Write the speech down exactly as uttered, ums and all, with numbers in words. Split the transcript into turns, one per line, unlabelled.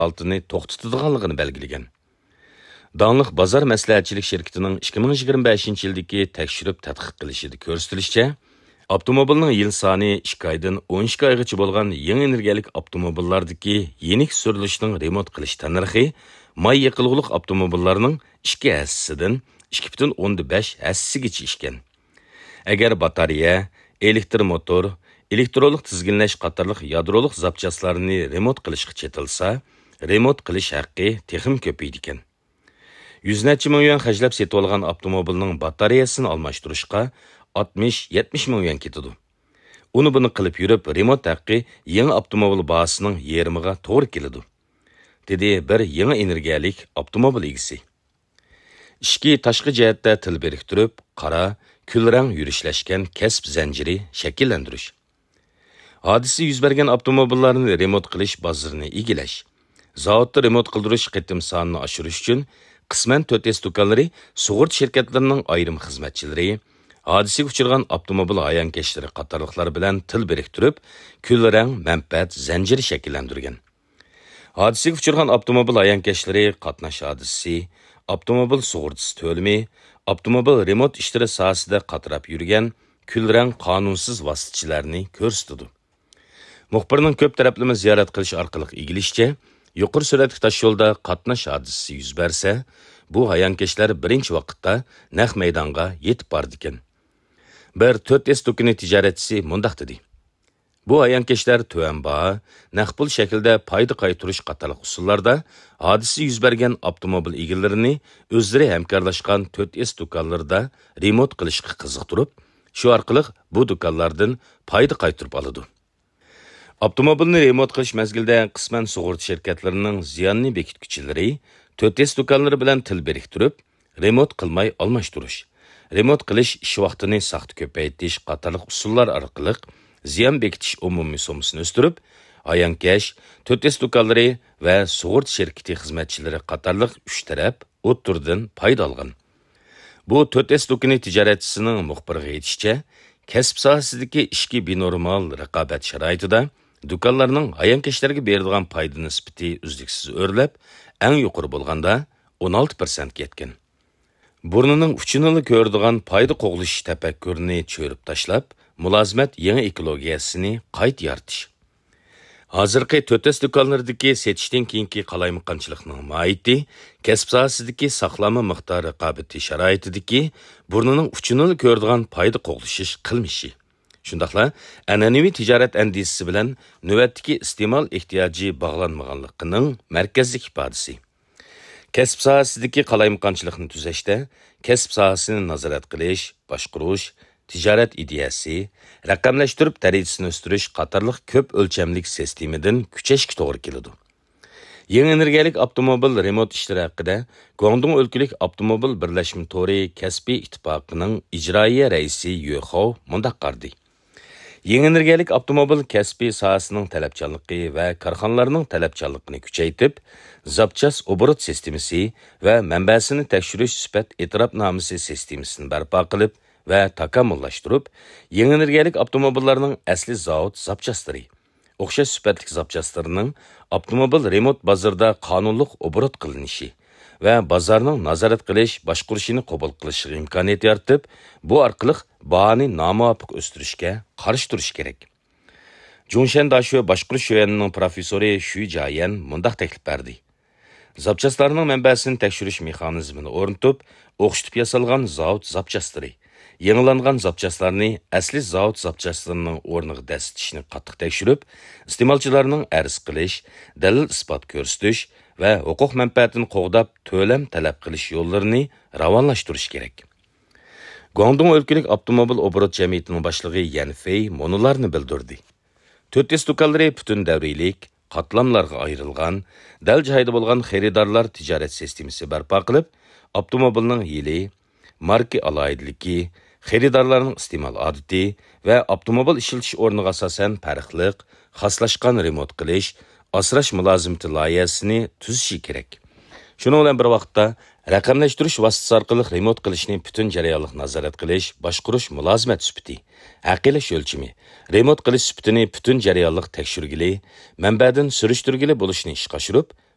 altını to'xtatadiganligini belgilagan. Dağlıq Bazar Məsləhətçilik şirketining ikki ming yigirma beshinchi yildagi tekshirib tadqiq qilishida ko'rsatilishicha, avtomobilning yil soni ikki oydan o'n ikki oygacha bo'lgan yangi energiyalik avtomobillardagi yenik surilishning remont qilish tanirxi may yiqilg'uliq avtomobillarning ikki hassasidan ikki butun o'ndan besh hassasigacha ishgan. Agar batareya, elektr motor, elektronik tizginlash qatorliq yadrolik zapchastlarni remont qilishga chetilsa, remont qilish haqqi texim ko'paydi ekan. yuz necha ming yuan xajlab setib olgan avtomobilning batareyasini almashtirishga oltmish yetmish ming yuan ketadi. Uni buni qilib yurib, remont haqqi yangi avtomobil bahasining yarmiga to'g'ri keladi, dedi bir yangi energiyalik avtomobil egisi. Ishki tashqi jihatda til biriktirib, qara, kulrang yurishlashgan kasb zanjiri shakllantirish. Hodisa yuz bergan avtomobillarni remont qilish bozorini egilash, zavodda remont qildirish qitim sonini oshirish uchun qisman to'rt S do'konlari, sug'urta shirkatlarining ayrim xizmatchilari, hodisaga uchragan avtomobil ayonkashlari qatorliqlar bilan til biriktirib, kulrang manfaat zanjiri shakllantirgan. Hodisaga uchragan avtomobil ayonkashlari qatnash hodisasi, avtomobil sug'urtasi to'limi, avtomobil remont ishlari sohasida qatirab yurgan kulrang qonunsiz vositachilarni ko'rsatdi. Muxbirning ko'p taraflama ziyorat qilish orqali egilishicha, yuqori sur'atli tosh yo'lda qatnash hodisasi yuz bersa, bu hayonkashlar birinchi vaqtda naq maydonga yetib bordi ekan. Bir to'rt S do'koni tijoratchisi mundaq dedi: Bu hayonkashlar tuvan baho, naq pul shaklda foyda qaytarish qatorliq usullarda hodisa yuz bergan avtomobil egalarini o'zlari hamkorlashgan to'rt S do'konlarida remont qilishga qiziqtirib, shu orqali bu do'konlardan foyda qaytarib oladi. Avtomobilni remont qilish mezgilida qisman sug'urta shirkatlarining ziyonni bekituvchilari to'rt S do'konlari bilan til biriktirib, remont qilmay almashtirish, remont qilish ish vaqtini saxta ko'paytirish qatorliq usullar orqali ziyon bekitish umumiy so'mini o'stirib, ayonkash, to'rt S do'konlari va sug'urta shirkati xizmatchilari qatorliq uch taraf o'ttirdan foyda olgan. Bu to'rt S do'koni tijoratchisining muxbiriga aytishicha, kasb sohasidagi ishki binormal raqobat sharoitida do'konlarning hayonkashlarga beradigan foyda nisbati uzluksiz o'rlab, eng yuqori bo'lganda o'n olti persent ketgan. Burnining uchini ko'radigan foyda qo'g'lish tafakkurini cho'rib tashlab, mulozimat yangi ekologiyasini qayta yaratish. Hozirgi to'rt S do'konlaridagi setishdan keyingi qalaymaqonchilikning mohiyati, kasb sohasidagi saqlama miqdori raqobati sharoitidagi burnining uchini ko'radigan foyda qo'g'lishish qilmishi. Shundaqla, an'anaviy tijorat andisisi bilan navbatdagi iste'mol ehtiyoji bog'lanmaganligining markaziy ifodasi. Kasb sohasidagi qalaymaqonchilikni tuzashda, kasb sohasini nazorat qilish, boshqarish, tijorat ideyasi, raqamlashtirib darajasini o'stirish qatorliq ko'p o'lchamlik sistemadan kuchashga to'g'ri keladi. Yangi energiyalik avtomobil remont ishlari haqida Guangdong o'lkalik avtomobil birlashma to'ri kasbiy ittifoqining ijroiya raisi Yuxo mundaq qardi: Yangi energiyalik avtomobil kasbiy sohasining talabchanligi va korxonalarning talabchanligini kuchaytirib, zapchas obrot sistemasi va manbasini tekshirish sifat e'tirofnomasi sistemasini barpo qilib va takomillashtirib, yangi energiyalik avtomobillarning asli zavod zapchastlari, o'xshash sifatlik zapchastlarining avtomobil remont bozorida qonunliq obrot qilinishi va bozorning nazorat qilish, boshqarishini qabul qilish imkoniyati yaratib, bu orqali bahoni nomuvofiq o'stirishga qarshi turish kerak. Zhongshan Dashu boshqarish yo'yanining professori Shu Jayan mundaq taklif berdi: Zapchastlarning manbasini tekshirish mexanizmini o'rnatib, o'xshatib yasalgan zavod zapchastlari, yangilangan zapchastlarni asli zavod zapchastlarining o'rniga dasitishni qattiq tekshirib, iste'molchilarning arz qilish, dalil isbot ko'rsatish va huquq manfaatini qo'g'dab to'lam talab qilish yo'llarini ravonlashtirish kerak. Guangdong o'lkalik avtomobil obrot jamiyatining boshlig'i Yan Fei monolarni bildirdi. to'rt S do'konlari butun davriylik, qatlamlarga ayrilgan, dal joyda bo'lgan xaridorlar tijorat sistemasi barpo qilib, avtomobilning yili, marka alohidaligi, xaridorlarning iste'mol odati va avtomobil ishlatish o'rniga asosan farqliq, xoslashgan remont qilish, asrash mulozimati loyihasini tuzishi kerak. Shuning bilan bir vaqtda raqamlashtirish vositasi orqali remont qilishni butun jarayonliq nazorat qilish, boshqarish mulozimat sifati, haqiqiy o'lchami, remont qilish sifatini butun jarayonliq tekshirgili, manbadan surishtirgili bo'lishni ishga oshirib,